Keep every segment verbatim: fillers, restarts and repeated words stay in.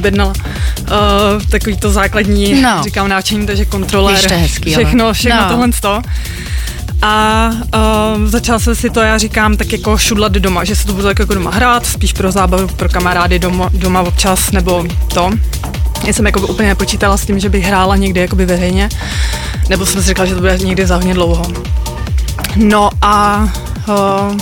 objednala uh, takový to základní, no. říkám náčení, takže kontroler, hezký, všechno, všechno no. tohle sto. A uh, začala jsem si to, já říkám, tak jako šudlat doma, že se to budu tak jako doma hrát, spíš pro zábavu, pro kamarády doma, doma občas, nebo to. Já jsem jako úplně nepočítala s tím, že bych hrála někdy jakoby veřejně, nebo jsem si říkala, že to bude někdy za hodně dlouho. No a uh,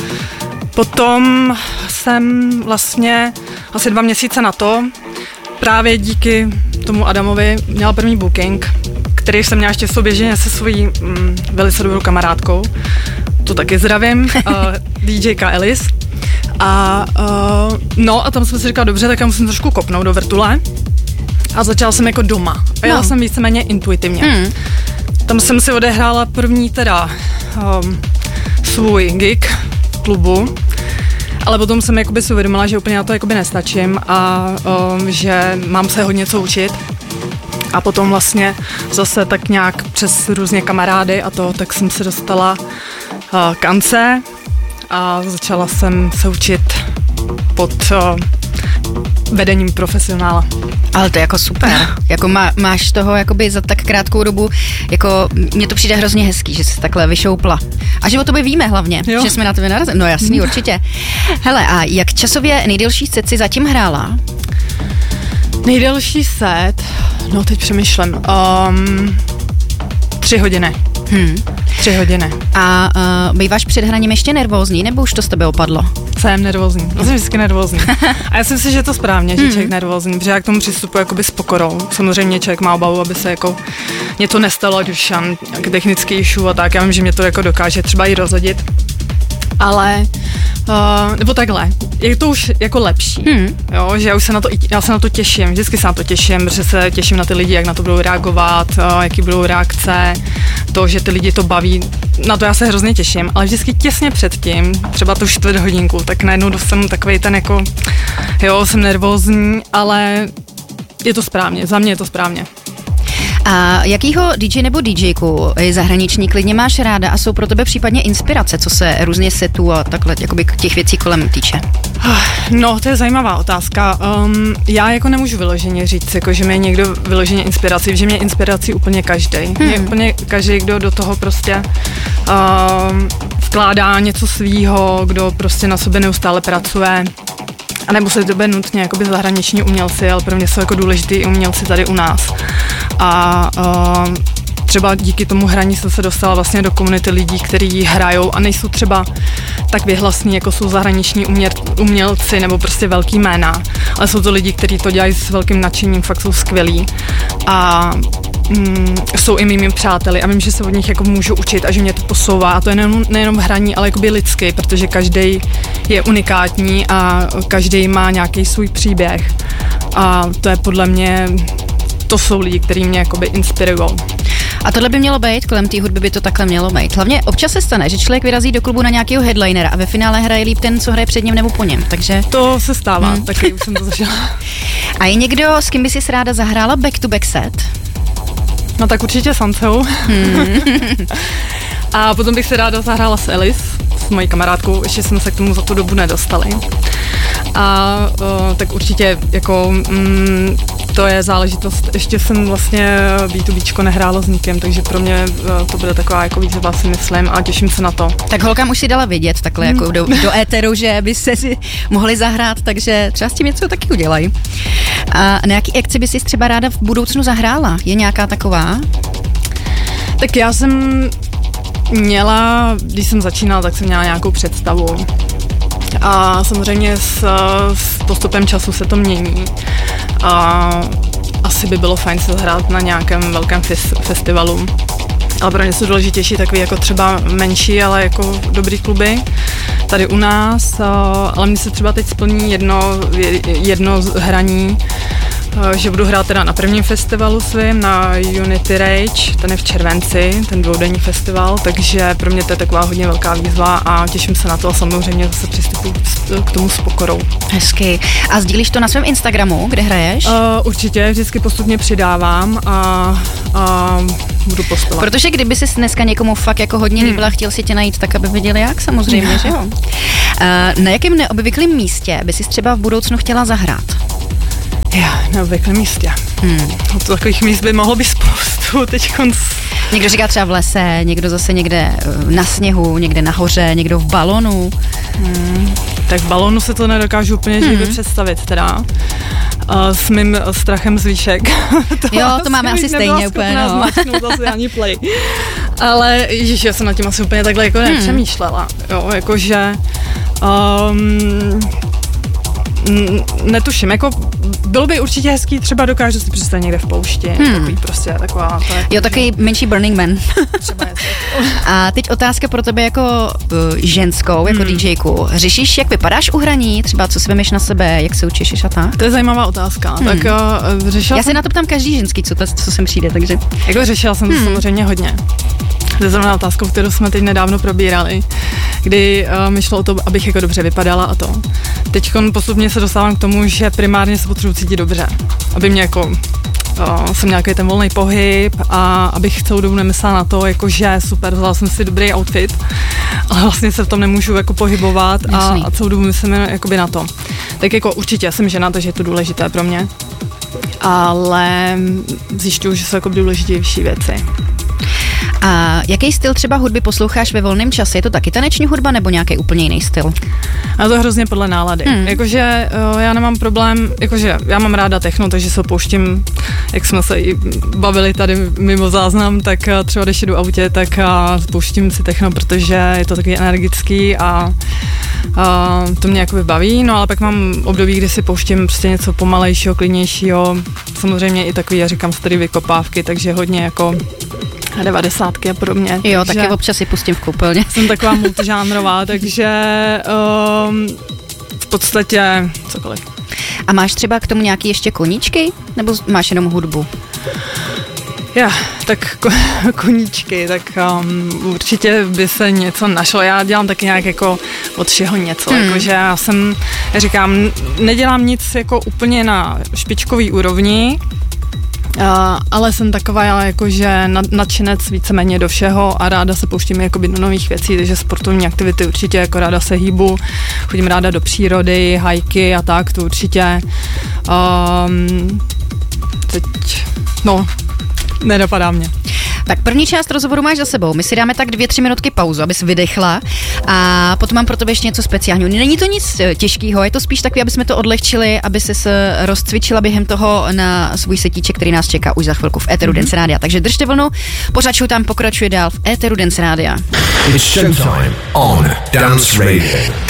potom jsem vlastně asi dva měsíce na to, právě díky tomu Adamovi měla první booking, který jsem měla ještě souběžně se svojí mm, velice dobrou kamarádkou, tu taky zdravím, uh, DJka Elis. A uh, no a tam jsem si říkala, dobře, tak já musím trošku kopnout do vrtule. A začala jsem jako doma. A jela no. jsem víceméně intuitivně. Hmm. Tam jsem si odehrála první teda um, svůj gig v klubu, ale potom jsem jakoby si uvědomila, že úplně na to jakoby nestačím a um, že mám se hodně co učit. A potom vlastně zase tak nějak přes různě kamarády a to, tak jsem se dostala uh, k Ance a začala jsem se učit pod uh, vedením profesionála. Ale to je jako super, jako má, máš toho jakoby za tak krátkou dobu, jako mně to přijde hrozně hezký, že jsi takhle vyšoupla. A že o tobě víme hlavně, jo. že jsme na tebe narazili. No jasný, určitě. Hele, a jak časově nejdelší set si zatím hrála? Nejdelší set, no teď přemýšlím, um, tři hodiny. Hmm. Tři hodiny. A uh, býváš před hraním ještě nervózní, nebo už to z tebe opadlo? Jsem nervózní, jsem vždycky nervózní. A já si myslím, že je to správně, že hmm. člověk nervózní, protože já k tomu přistupuji jakoby s pokorou. Samozřejmě člověk má obavu, aby se jako něco nestalo, ať už mám technický issue a tak, já vím, že mě to jako dokáže třeba i rozhodit. Ale, uh, nebo takhle, je to už jako lepší, hmm. jo, že já už se na to, já se na to těším, vždycky se na to těším, protože se těším na ty lidi, jak na to budou reagovat, uh, jaký budou reakce, to, že ty lidi to baví, na to já se hrozně těším, ale vždycky těsně předtím, třeba tu čtvrt hodinku, tak najednou dostanu takovej ten jako, jo, jsem nervózní, ale je to správně, za mě je to správně. A jakýho dý džej nebo DJku zahraniční klidně máš ráda a jsou pro tebe případně inspirace, co se různě setů a takhle jakoby těch věcí kolem týče? No, to je zajímavá otázka. Um, já jako nemůžu vyloženě říct, jako, že mě někdo vyloženě inspirací, že mě inspirací úplně každý. Hmm. Mě úplně každý, kdo do toho prostě um, vkládá něco svýho, kdo prostě na sobě neustále pracuje. A nebo se to bude nutně jakoby zahraniční umělci, ale pro mě jsou jako důležitý umělci tady u nás. A uh, třeba díky tomu hraní jsem se dostala vlastně do komunity lidí, kteří hrajou a nejsou třeba tak vyhlasní, jako jsou zahraniční uměr, umělci nebo prostě velký jména, ale jsou to lidi, kteří to dělají s velkým nadšením, fakt jsou skvělí a mm, jsou i mými přáteli a vím, že se od nich jako můžu učit a že mě to posouvá a to je nejenom, nejenom v hraní, ale jakoby lidský, protože každý je unikátní a každý má nějaký svůj příběh a to je podle mě, to jsou lidi, kteří mě jakoby inspirujou. A tohle by mělo být, kolem té hudby by to takhle mělo být. Hlavně občas se stane, že člověk vyrazí do klubu na nějakého headlinera a ve finále hraje líp ten, co hraje před ním nebo po něm, takže... To se stává, hmm. taky už jsem to zažila. A je někdo, s kým by si ráda zahrála back-to-back set? No tak určitě s Ancou. Hmm. A potom bych se ráda zahrála s Elis, s mojí kamarádkou, ještě jsme se k tomu za tu dobu nedostali. A uh, tak určitě jako mm, to je záležitost, ještě jsem vlastně bé dvě béčko nehrála s nikým, takže pro mě uh, to bude taková jako výzva, si myslím, a těším se na to. Tak holkám už si dala vědět takhle hmm. jako do, do éteru, že by se si mohli zahrát, takže třeba s tím něco taky udělají. A na jaký akci by si třeba ráda v budoucnu zahrála? Je nějaká taková? Tak já jsem měla, když jsem začínala, tak jsem měla nějakou představu. A samozřejmě s, s postupem času se to mění. A asi by bylo fajn se zahrát na nějakém velkém fes, festivalu. Ale pro mě jsou důležitější takový jako třeba menší, ale jako dobrý kluby tady u nás. Ale mně se třeba teď splní jedno, jedno hraní, že budu hrát teda na prvním festivalu svým, na Unity Rage, ten je v červenci, ten dvoudenní festival, takže pro mě to je taková hodně velká výzva a těším se na to a samozřejmě zase přistupuji k tomu s pokorou. Hezky. A sdílíš to na svém Instagramu, kde hraješ? Uh, určitě, vždycky postupně přidávám a, a budu postovat. Protože kdyby si dneska někomu fakt jako hodně líbila, hmm. chtěl si tě najít, tak aby viděli jak, samozřejmě, že jo? Uh, na jakém neobvyklém místě by si třeba v budoucnu chtěla zahrát? Já, na obvyklém místě. Hmm. No, to takových míst by mohlo být spoustu teď konc. Někdo říká třeba v lese, někdo zase někde na sněhu, někde nahoře, někdo v balonu. Hmm. Tak v balonu si to nedokážu úplně živě hmm. představit teda. Uh, s mým strachem z výšek. to jo, to máme asi stejně úplně, no. Zmačknout asi ani play. Ale ježiš, já jsem nad tím asi úplně takhle jako hmm. nepřemýšlela. Jo, jakože um, netuším, jako bylo by určitě hezký, třeba dokážu si představit někde v poušti, hmm. takový prostě taková... To je, jo, takový menší Burning Man. Třeba je A teď otázka pro tebe jako uh, ženskou, jako hmm. DJku. Řešíš, jak vypadáš u hraní, třeba co si vemeš na sebe, jak se učíš a tak? To je zajímavá otázka. Hmm. Tak uh, řešila Já jsem... se na to ptám každý ženský, co, to, co sem přijde, takže... Jako řešila jsem to hmm. samozřejmě hodně. To je zrovna otázkou, kterou jsme teď nedávno probírali, kdy uh, mi šlo o to, abych jako dobře vypadala a to. Teď postupně se dostávám k tomu, že primárně se potřebuji cítit dobře, aby mě jako uh, jsem nějaký ten volný pohyb a abych celou dobu nemyslela na to, jako že super, vzala jsem si dobrý outfit, ale vlastně se v tom nemůžu jako pohybovat a, a celou dobu myslím jakoby na to. Tak jako určitě jsem žena, takže je to důležité pro mě, ale zjišťuju, že jsou jako důležitější věci. A jaký styl třeba hudby posloucháš ve volném čase? Je to taky taneční hudba nebo nějaký úplně jiný styl? A to hrozně podle nálady. Hmm. Jakože já nemám problém, jakože já mám ráda techno, takže se pouštím, jak jsme se i bavili tady mimo záznam, tak třeba když jdu autě, tak pouštím si techno, protože je to takový energický a, a to mě jakoby baví, no ale pak mám období, kdy si pouštím prostě něco pomalejšího, klidnějšího, samozřejmě i takový, já říkám, starý vykopávky, takže hodně jako devadesátky a podobně. Jo, taky občas si pustím v koupelně. Jsem taková multižánrová, takže um, v podstatě cokoliv. A máš třeba k tomu nějaký ještě koníčky? Nebo máš jenom hudbu? Já, tak ko- koníčky, tak um, určitě by se něco našlo. Já dělám taky nějak jako od všeho něco, hmm. jakože já jsem, já říkám, nedělám nic jako úplně na špičkový úrovni, Uh, ale jsem taková jakože nadšenec víceméně do všeho a ráda se pouštím jakoby do nových věcí, takže sportovní aktivity určitě, jako ráda se hýbu, chodím ráda do přírody, hajky a tak, to určitě. Um, teď, no, nedopadá mě. Tak první část rozhovoru máš za sebou. My si dáme tak dvě, tři minutky pauzu, abys vydechla a potom mám pro tebe ještě něco speciálního. Není to nic těžkého, je to spíš takový, aby jsme to odlehčili, aby se rozcvičila během toho na svůj setíček, který nás čeká už za chvilku v éteru mm-hmm. Dance Rádia. Takže držte vlnu, pořád tam pokračuje dál v éteru Dance Rádia. It's showtime on Dance Radio.